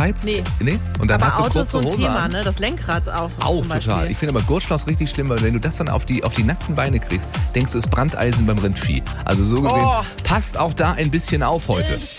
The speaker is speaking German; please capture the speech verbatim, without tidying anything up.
gereizt? Nee. nee? Und dann Aber hast du Auto ist so kurze ein Hose Thema, an. ne? Das Lenkrad auch. Auch zum total. Beispiel. Ich finde aber Gurtschloss richtig schlimm, weil wenn du das dann auf die, auf die nackten Beine kriegst, denkst du, es ist Brandeisen beim Rindvieh. Also so gesehen, Oh. passt auch da ein bisschen auf heute.